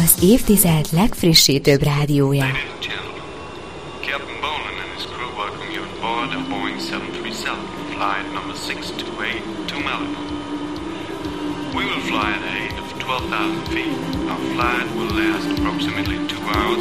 Az évtized legfrissítőbb rádiója. Captain Bolan and his crew welcome you on board a Boeing 737, flight number 628 to Malibu. We will fly at a height of 12,000 feet. Our flight will last approximately 2 hours